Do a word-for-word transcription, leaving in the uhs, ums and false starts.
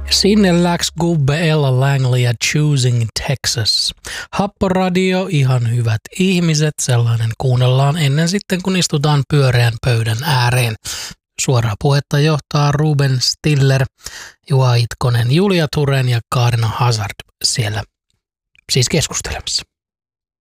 Sinne läks gubbe Ella Langley ja Choosing Texas. Happoradio, ihan hyvät ihmiset, sellainen kuunnellaan ennen sitten kun istutaan pyöreän pöydän ääreen. Suoraa puhetta johtaa Ruben Stiller, Juha Itkonen, Julia Turen ja Kaarina Hazard siellä siis keskustelemassa.